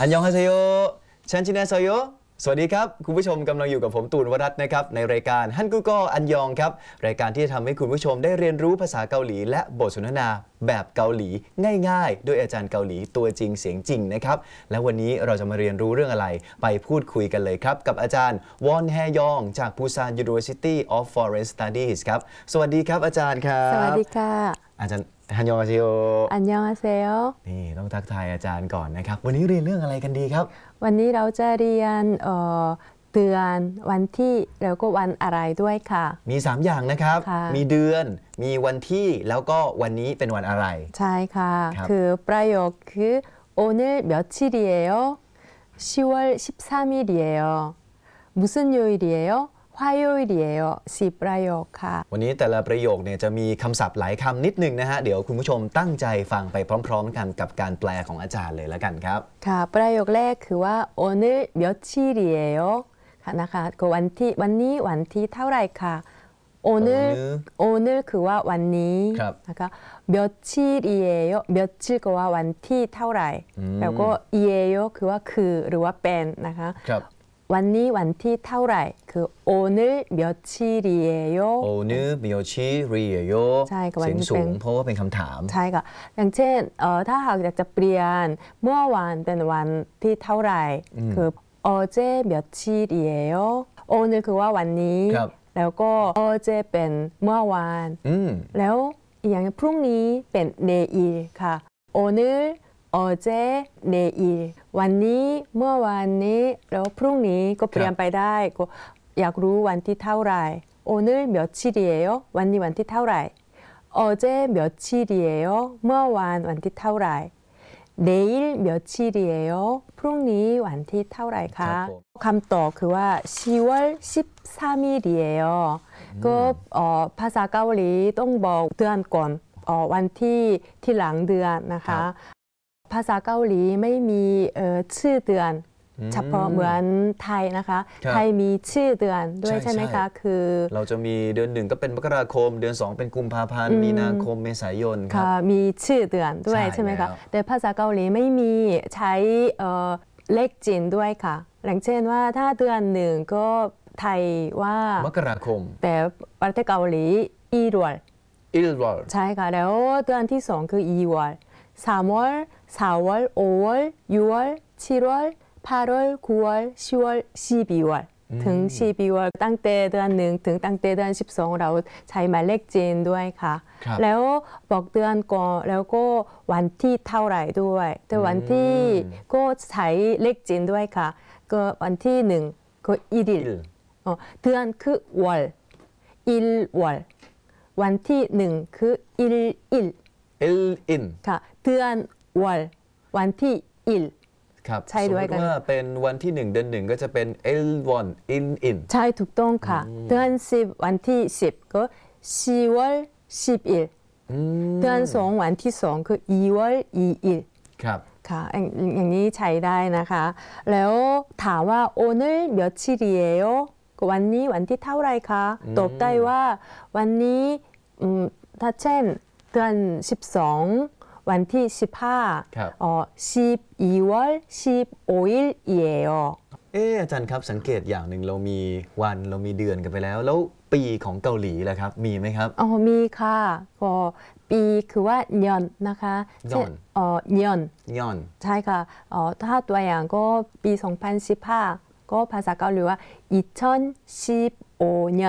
อันยองฮาเซโยชันชินาโซโยสวัสดีครับคุณผู้ชมกำลังอยู่กับผมตูนวรัตน์นะครับในรายการฮันกุโกอันยองครับรายการที่จะทำให้คุณผู้ชมได้เรียนรู้ภาษาเกาหลีและบทสนทนาแบบเกาหลีง่ายๆโดยอาจารย์เกาหลีตัวจริงเสียงจริงนะครับและวันนี้เราจะมาเรียนรู้เรื่องอะไรไปพูดคุยกันเลยครับกับอาจารย์วอนแฮยองจาก Busan University of Foreign Studies ครับสวัสดีครับอาจารย์ครับสวัสดีค่ะอาจารย์ฮันยองฮาเซโยอันยองอาเซโยนี่ต้องทักทายอาจารย์ก่อนนะครับวันนี้เรียนเรื่องอะไรกันดีครับวันนี้เราจะเรียนเดือนวันที่แล้วก็วันอะไรด้วยค่ะมี3อย่างนะครับมีเดือนมีวันที่แล้วก็วันนี้เป็นวันอะไรใช่ค่ะคือประโยคคือ오늘며칠이에요10월 13일이에요 무슨요일이에요 화요일이에요 10ประโยคค่ะวันนี้แต่ละประโยคเนี่ยจะมีคำศัพท์หลายคำนิดนึงนะฮะเดี๋ยวคุณผู้ชมตั้งใจฟังไปพร้อมๆกันกับการแปลของอาจารย์เลยแล้วกันครับค่ะประโยคแรกคือว่า오늘며칠이에요ค่ะนะคะก็วันนี้วันที่เท่าไหร่ค่ะ오늘คือว่าวันนี้นะคะ며칠이에요 며칠คือว่าวันที่เท่าไหร่แล้วก็이에요คือว่าคือหรือว่าเป็นนะคะวันนี้วันที่เท่าไหร่คือ오늘며칠이에요 오늘며칠이에요 ใช่ค่ะเสียงสูงเพราะว่าเป็นคำถามใช่ค่ะอย่างเช่นถ้าหากอยากจะเปลี่ยนเมื่อวานเป็นวันที่เท่าไหร่คือ어제며칠이에요 오늘คือว่าวันนี้แล้วก็어제เป็นเมื่อวานแล้วอีกอย่างพรุ่งนี้เป็น내일ค่ะ오늘 어제 내일วันนี้เมื่อวานนี้แล้วพรุ่งนี้ก็เปลี่ยนไปได้ก็อยากรู้วันที่เท่าไหร่오늘며칠이에요วันนี้วันที่เท่าไหร่어제며칠이에요เมื่อวานวันที่เท่าไหร่내일며칠이에요พรุ่งนี้วันที่เท่าไหร่คะคำตอบคือว่า10월 13일이에요ก็ภาษาเกาหลีต้องบอกเดือนก่อนวันที่หลังเดือนนะคะภาษาเกาหลีไม่มีชื่อเดือนเฉพาะเหมือนไทยนะคะไทยมีชื่อเดือนด้วยใช่ไหมคะคือเราจะมีเดือน1ก็เป็นมกราคมเดือน2เป็นกุมภาพันธ์มีนาคมเมษายนครับมีชื่อเดือนด้วยใช่ไหมคะแต่ภาษาเกาหลีไม่มีใช้เลขจีนด้วยค่ะอย่างเช่นว่าถ้าเดือน1ก็ไทยว่ามกราคมแต่ประเทศเกาหลี1월ใช่ค่ะแล้วเดือนที่2คือ2월 3월 4월 5월 6월 7월 8월 9월 10월 12월 ถึง12월ตั้งแต่เดือน1ถึงตั้งแต่เดือน12เราใช้หมายเลขจีนด้วยค่ะแล้วบอกเดือนก่อนแล้วก็วันที่เท่าไหร่ด้วยแต่วันที่ก็ใช้เลขจีนด้วยค่ะก็วันที่1ก็1일เดือนคือ월1월วันที่1คือ1일ค่ะเดือน월วันที่1 ครับใช่ด้วยกันว่าเป็นวันที่1เดือน1ก็จะเป็น1in ใช่ถูกต้องค่ะเดือน10วันที่10ก็10월 10일เดือน2วันที่2คือ2월 2일 ครับค่ะอย่างนี้ใช้ได้นะคะแล้วถามว่า오늘며칠이에요วันนี้วันที่เท่าไรคะตอบได้ว่าวันนี้ถ้าเช่นเดือน12วันที่15 12월 15일이에요 อาจารย์ครับสังเกตอย่างหนึ่งเรามีวันเรามีเดือนกันไปแล้วปีของเกาหลีล่ะครับมีไหมครับมีค่ะก็ปีคือว่าเดือนนะคะเดือนใช่ค่ะถ้าตัวอย่างก็ปี2015ก็ภาษาเกาหลีว่า2015년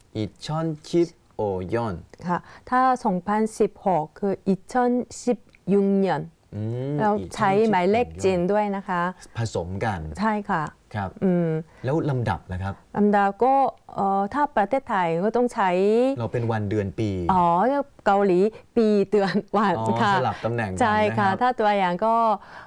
2015년 ค่ะถ้า2016คือ2016년เราใช้หมายเลขจีนด้วยนะคะผสมกันใช่ค่ะครับแล้วลำดับนะครับลำดับก็ถ้าประเทศไทยก็ต้องใช้เราเป็นวันเดือนปีเกาหลีปีเดือนวันค่ะสลับตำแหน่งใช่ค่ะถ้าตัวอย่างก็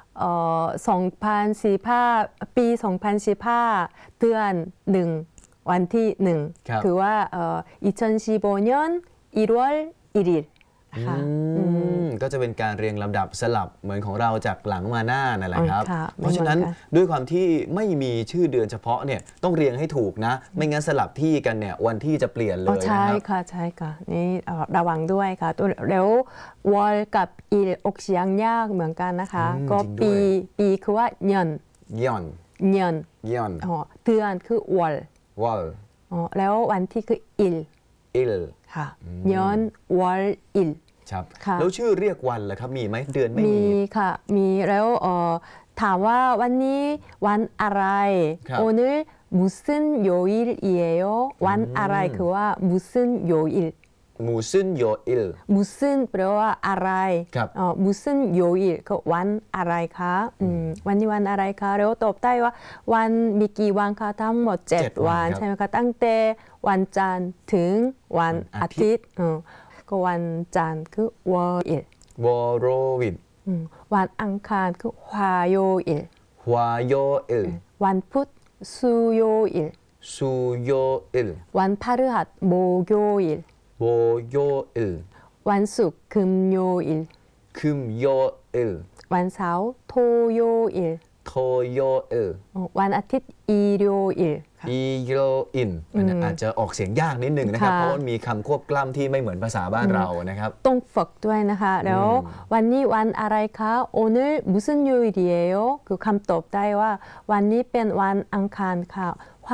2015ปี2015เดือน1วันที่1คือว่า2015년 1월 1일 ค่ะก็จะเป็นการเรียงลำดับสลับเหมือนของเราจากหลังมาหน้านั่นแหละครับค่ะเพราะฉะนั้นไม่เหมือนกันด้วยความที่ไม่มีชื่อเดือนเฉพาะเนี่ยต้องเรียงให้ถูกนะ ไม่งั้นสลับที่กันเนี่ยวันที่จะเปลี่ยนเลยนะใช่ครับค่ะใช่ค่ะนี่ระวังด้วยค่ะตัวแล้ววอลกับอีออกเสียงยากเหมือนกันนะคะ ก็จริงด้วยปีคือว่าเงินย่อนเงินย่อนเดือนคือวอลวอลแล้ววันที่คืออิลอิลค่ะเงินวอลอิลครับค่ะแล้วชื่อเรียกวันล่ะครับมีไหมเดือนไม่มีมีค่ะมีแล้วถามว่าวันนี้วันอะไรครับ 오늘 무슨 요일이에요?วันอะไรคือว่า무슨 요일 มูซึนโยอิล 무슨แปลว่าอะไรครับ 무슨 요일 ก็วันอะไรคะวันนี้วันอะไรคะแล้วตอบได้ว่าวันมีกี่วันคะทั้งหมด 7 7 วันใช่ไหมคะตั้งแต่วันจันทร์ถึงวันอาทิตย์ก็วันจันทร์คือวออิลวอโรวินวันอังคารคือฮวาโยอิลฮวาโยอิลวันพุธสุโยอิลซูโยอิลวันพฤหัสโมโยอิลโวโยอิลวันศุกร์คึมโยอิลคึมโยอิลวันเสาร์โทโยอิลโทโยอิลวันอาทิตย์อีโยอิลค่ะอีโยอินอันนั้นอาจจะออกเสียงยากนิดหนึ่งนะครับค่ะเพราะมันมีคำควบกล้ำที่ไม่เหมือนภาษาบ้านเรานะครับต้องฝึกด้วยนะคะ แล้ววันนี้วันอะไรคะ오늘 무슨 요일이에요? คือคำตอบได้ว่า วันนี้เป็นวันอังคารค่ะ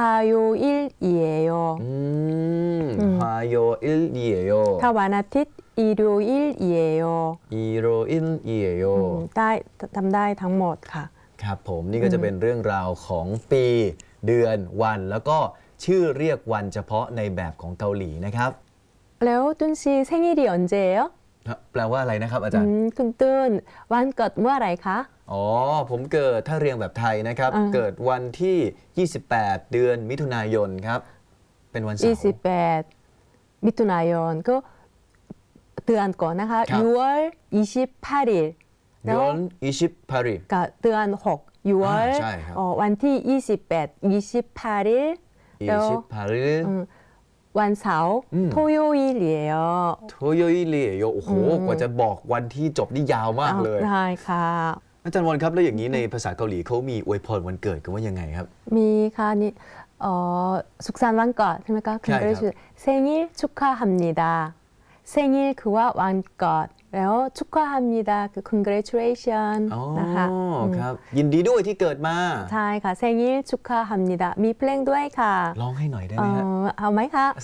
화요일이에요. ฮาโยอิลเยโยถ้าวันอาทิตย์일요일이에요. อีโรอิลเยโยได้ทำได้ทั้งหมดค่ะครับผมนี่ก็จะเป็นเรื่องราวของปี เดือนวัน แล้วก็ชื่อเรียกวันเฉพาะในแบบของเกาหลีนะครับแล้วตุนซี생일이 언제예요? แปลว่าอะไรนะครับอาจารย์คุณตุนวันเกิดเมื่อไหร่คะอ๋อ ผมเกิดถ้าเรียงแบบไทยนะครับ เกิดวันที่ 28 เดือนมิถุนายนครับ เป็นวันเสาร์ 28 มิถุนายนก็เดือนก่อนนะคะครับ 6월 28일 ยอนอิชิปปารีกับเดือน6 6월 ใช่ครับวันที่ 28 28일 อิแล้วชิปปารีวันเสาร์토요일이에요. โทโยอิเลียโยโอ้โห กว่าจะบอกวันที่จบนี่ยาวมากเลยได้ค่ะอาจารย์วอนครับ แล้วอย่างนี้ในภาษาเกาหลีเขามีอวยพรวันเกิดกันว่ายังไงครับมีค่ะนี่สุขสันต์วันเกิดใช่ไหมคะใช่ครับ 생일 축하합니다. 생일คือว่าวันเกิดแล้ว 축하합니다 คือ congratulation อ๋อนะคะครับ ยินดีด้วยที่เกิดมาใช่ค่ะ 생일 축하합니다 มีเพลงด้วยค่ะร้องให้หน่อยได้ไหมฮะเอาไหมคะ